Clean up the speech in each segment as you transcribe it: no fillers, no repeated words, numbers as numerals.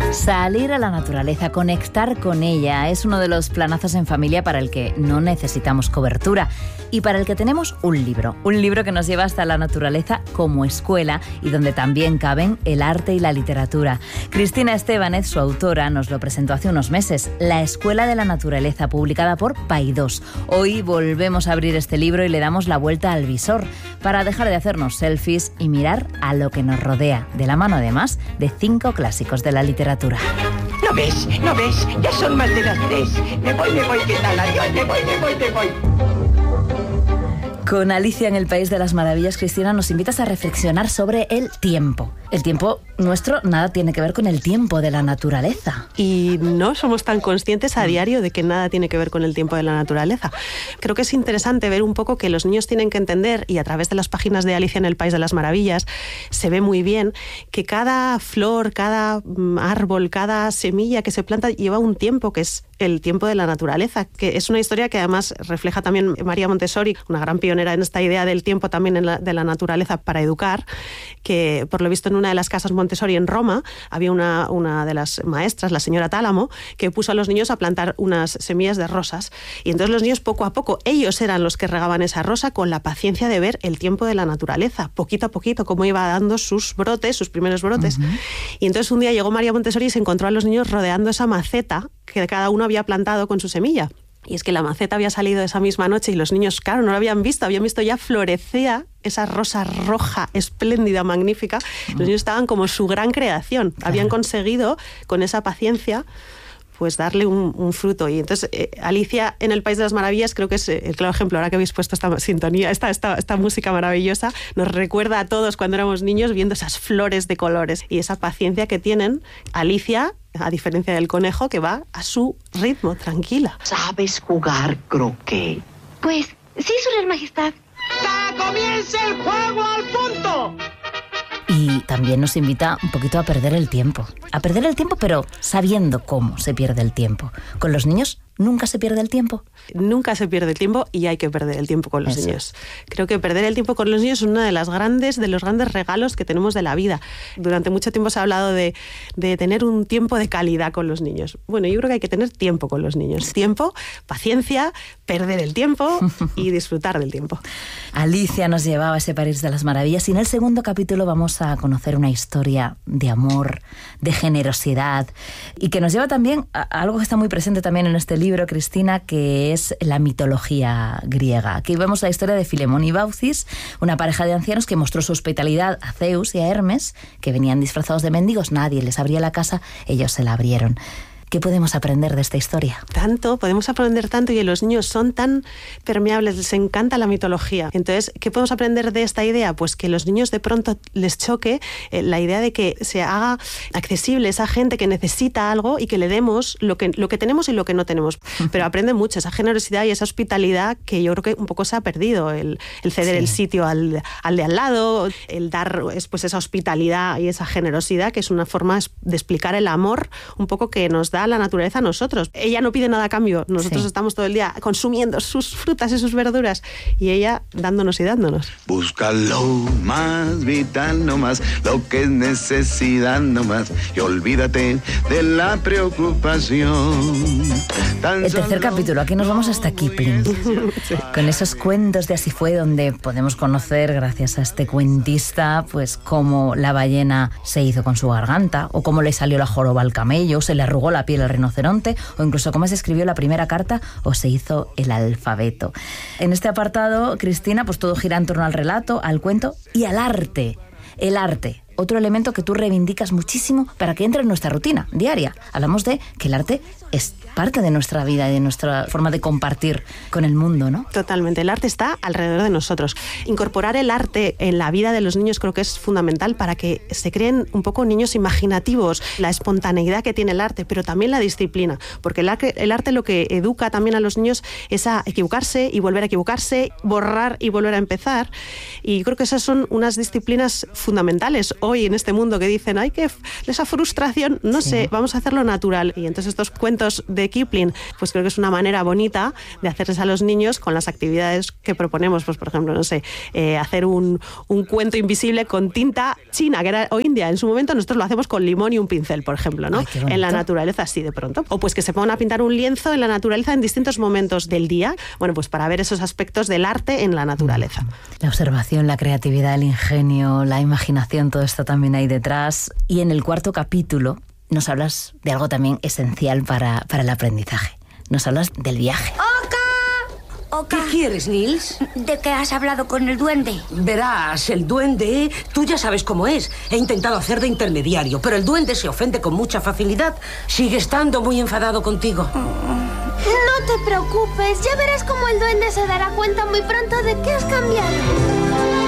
Salir a la naturaleza, conectar con ella, es uno de los planazos en familia para el que no necesitamos cobertura y para el que tenemos un libro que nos lleva hasta la naturaleza como escuela y donde también caben el arte y la literatura. Cristina Estébanez, su autora, nos lo presentó hace unos meses, La Escuela de la Naturaleza, publicada por Paidós. Hoy volvemos a abrir este libro y le damos la vuelta al visor para dejar de hacernos selfies y mirar a lo que nos rodea, de la mano además de 5 clásicos de la literatura. ¿No ves? ¿No ves? Ya son más de las 3. Me voy, ¿qué tal? Adiós, me voy. Con Alicia en el País de las Maravillas, Cristina, nos invitas a reflexionar sobre el tiempo. El tiempo nuestro nada tiene que ver con el tiempo de la naturaleza. Y no somos tan conscientes a diario de que nada tiene que ver con el tiempo de la naturaleza. Creo que es interesante ver un poco que los niños tienen que entender, y a través de las páginas de Alicia en el País de las Maravillas se ve muy bien, que cada flor, cada árbol, cada semilla que se planta lleva un tiempo que es el tiempo de la naturaleza, que es una historia que además refleja también María Montessori, una gran pionera en esta idea del tiempo también de la naturaleza para educar, que por lo visto en una de las casas Montessori en Roma había una de las maestras, la señora Tálamo, que puso a los niños a plantar unas semillas de rosas, y entonces los niños poco a poco, ellos eran los que regaban esa rosa con la paciencia de ver el tiempo de la naturaleza, poquito a poquito, cómo iba dando sus brotes, sus primeros brotes. Uh-huh. Y entonces un día llegó María Montessori y se encontró a los niños rodeando esa maceta que cada uno había plantado con su semilla. Y es que la maceta había salido esa misma noche y los niños, claro, no lo habían visto ya florecía esa rosa roja, espléndida, magnífica. Los niños estaban como su gran creación. Claro. Habían conseguido, con esa paciencia, pues darle un fruto. Y entonces Alicia en el País de las Maravillas creo que es el claro ejemplo. Ahora que habéis puesto esta sintonía, esta música maravillosa, nos recuerda a todos cuando éramos niños viendo esas flores de colores y esa paciencia que tienen. Alicia, a diferencia del conejo, que va a su ritmo, tranquila. ¿Sabes jugar croquet? Pues sí, Su Real Majestad. ¡Que comience el juego al punto! Y también nos invita un poquito a perder el tiempo. A perder el tiempo, pero sabiendo cómo se pierde el tiempo. Con los niños nunca se pierde el tiempo. Nunca se pierde el tiempo y hay que perder el tiempo con los niños. Creo que perder el tiempo con los niños es uno de los grandes regalos que tenemos de la vida. Durante mucho tiempo se ha hablado de tener un tiempo de calidad con los niños. Bueno, yo creo que hay que tener tiempo con los niños. Tiempo, paciencia, perder el tiempo y disfrutar del tiempo. Alicia nos llevaba a ese País de las Maravillas y en el segundo capítulo vamos a conocer una historia de amor, de generosidad y que nos lleva también a algo que está muy presente también en este libro, Cristina, que es la mitología griega. Aquí vemos la historia de Filemón y Baucis, una pareja de ancianos que mostró su hospitalidad a Zeus y a Hermes, que venían disfrazados de mendigos. Nadie les abría la casa, ellos se la abrieron. ¿Qué podemos aprender de esta historia? Tanto, podemos aprender tanto, y los niños son tan permeables, les encanta la mitología. Entonces, ¿qué podemos aprender de esta idea? Pues que los niños de pronto les choque la idea de que se haga accesible esa gente que necesita algo y que le demos lo que tenemos y lo que no tenemos. Pero aprenden mucho esa generosidad y esa hospitalidad que yo creo que un poco se ha perdido, el ceder el sitio al de al lado, el dar pues esa hospitalidad y esa generosidad, que es una forma de explicar el amor un poco que nos da la naturaleza a nosotros. Ella no pide nada a cambio, nosotros estamos todo el día consumiendo sus frutas y sus verduras y ella dándonos y dándonos. Busca lo más vital nomás, lo que es necesidad nomás, y olvídate de la preocupación. El tercer capítulo, aquí nos vamos hasta Kipling, con esos cuentos de Así fue, donde podemos conocer, gracias a este cuentista, pues cómo la ballena se hizo con su garganta, o cómo le salió la joroba al camello, se le arrugó la piel al rinoceronte, o incluso cómo se escribió la primera carta o se hizo el alfabeto. En este apartado, Cristina, pues todo gira en torno al relato, al cuento y al arte. El arte, otro elemento que tú reivindicas muchísimo para que entre en nuestra rutina diaria. Hablamos de que el arte es parte de nuestra vida y de nuestra forma de compartir con el mundo, ¿no? Totalmente. El arte está alrededor de nosotros. Incorporar el arte en la vida de los niños creo que es fundamental para que se creen un poco niños imaginativos, la espontaneidad que tiene el arte, pero también la disciplina, porque el arte lo que educa también a los niños es a equivocarse y volver a equivocarse, borrar y volver a empezar, y creo que esas son unas disciplinas fundamentales. hoy en este mundo que dicen, ay, que esa frustración, no sé, vamos a hacerlo natural. Y entonces estos cuentos de Kipling, pues creo que es una manera bonita de hacerles a los niños con las actividades que proponemos, pues por ejemplo, no sé, hacer un cuento invisible con tinta china, que era, o india, en su momento nosotros lo hacemos con limón y un pincel, por ejemplo, ¿no? Ay, en la naturaleza, así de pronto. O pues que se pongan a pintar un lienzo en la naturaleza en distintos momentos del día, bueno, pues para ver esos aspectos del arte en la naturaleza. La observación, la creatividad, el ingenio, la imaginación, todo esto también hay detrás. Y en el cuarto capítulo nos hablas de algo también esencial para el aprendizaje. Nos hablas del viaje. Oka. ¿Qué quieres, Nils? ¿De qué has hablado con el duende? Verás, el duende, tú ya sabes cómo es. He intentado hacer de intermediario, pero el duende se ofende con mucha facilidad. Sigue estando muy enfadado contigo. No te preocupes, ya verás cómo el duende se dará cuenta muy pronto de que has cambiado.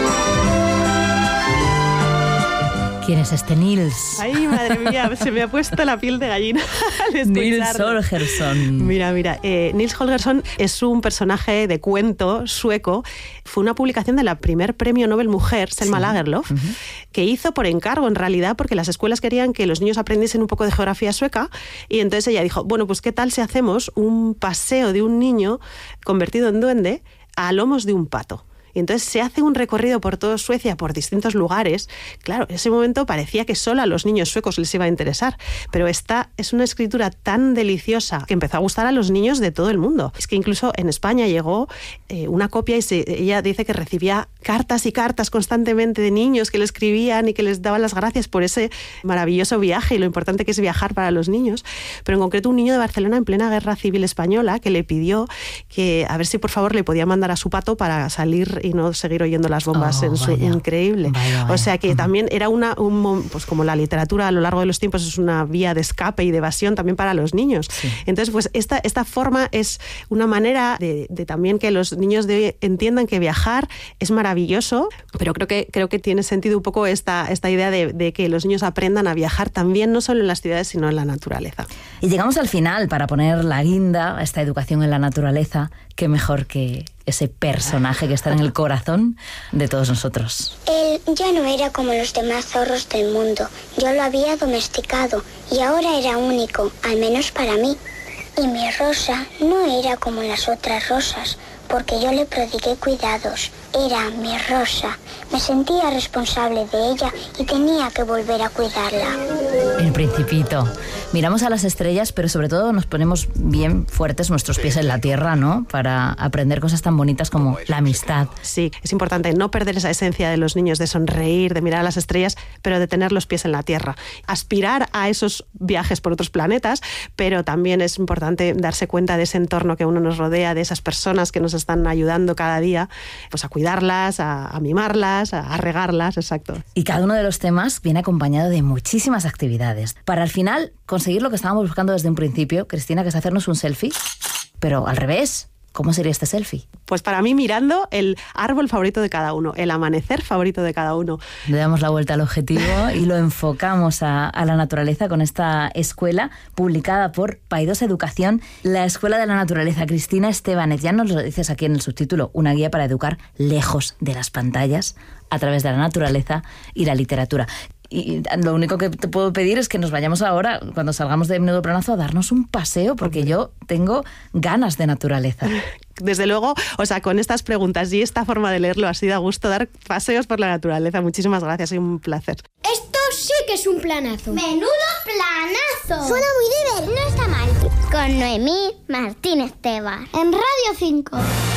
¿Quién es este Nils? Ay, madre mía, se me ha puesto la piel de gallina al escucharlo. Nils Holgersson. Mira, Nils Holgersson es un personaje de cuento sueco. Fue una publicación de la primer premio Nobel Mujer, Selma Lagerlöf, que hizo por encargo, en realidad, porque las escuelas querían que los niños aprendiesen un poco de geografía sueca, y entonces ella dijo, bueno, pues ¿qué tal si hacemos un paseo de un niño convertido en duende a lomos de un pato? Y entonces se hace un recorrido por toda Suecia, por distintos lugares. Claro, en ese momento parecía que solo a los niños suecos les iba a interesar, pero esta es una escritura tan deliciosa que empezó a gustar a los niños de todo el mundo. Es que incluso en España llegó una copia y ella dice que recibía cartas y cartas constantemente de niños que le escribían y que les daban las gracias por ese maravilloso viaje y lo importante que es viajar para los niños. Pero en concreto un niño de Barcelona en plena Guerra Civil Española que le pidió que a ver si por favor le podía mandar a su pato para salir y no seguir oyendo las bombas en su increíble. Vaya. O sea que también era pues como la literatura a lo largo de los tiempos es una vía de escape y de evasión también para los niños. Sí. Entonces, pues esta forma es una manera de también que los niños de hoy entiendan que viajar es maravilloso, pero creo que tiene sentido un poco esta idea de que los niños aprendan a viajar también, no solo en las ciudades, sino en la naturaleza. Y llegamos al final para poner la guinda a esta educación en la naturaleza. Qué mejor que ese personaje que está en el corazón de todos nosotros. Él ya no era como los demás zorros del mundo. Yo lo había domesticado y ahora era único, al menos para mí. Y mi Rosa no era como las otras rosas, porque yo le prodigué cuidados. Era mi Rosa. Me sentía responsable de ella y tenía que volver a cuidarla. El Principito. Miramos a las estrellas, pero sobre todo nos ponemos bien fuertes nuestros pies en la tierra, ¿no? Para aprender cosas tan bonitas como la amistad. Sí, es importante no perder esa esencia de los niños, de sonreír, de mirar a las estrellas, pero de tener los pies en la tierra. Aspirar a esos viajes por otros planetas, pero también es importante darse cuenta de ese entorno que uno nos rodea, de esas personas que nos están ayudando cada día, pues a cuidarlas, a mimarlas, a regarlas, exacto. Y cada uno de los temas viene acompañado de muchísimas actividades. Para al final conseguir lo que estábamos buscando desde un principio, Cristina, que es hacernos un selfie, pero al revés. ¿Cómo sería este selfie? Pues para mí mirando el árbol favorito de cada uno, el amanecer favorito de cada uno. Le damos la vuelta al objetivo y lo enfocamos a la naturaleza con esta escuela publicada por Paidós Educación, la Escuela de la Naturaleza. Cristina Estebanez, ya nos lo dices aquí en el subtítulo, una guía para educar lejos de las pantallas a través de la naturaleza y la literatura. Y lo único que te puedo pedir es que nos vayamos ahora, cuando salgamos de Menudo Planazo, a darnos un paseo, porque yo tengo ganas de naturaleza. Desde luego, o sea, con estas preguntas y esta forma de leerlo ha sido a gusto dar paseos por la naturaleza. Muchísimas gracias, es un placer. Esto sí que es un planazo. ¡Menudo planazo! Suena muy divertido. No está mal. Con Noemí Martínez Tebar. En Radio 5.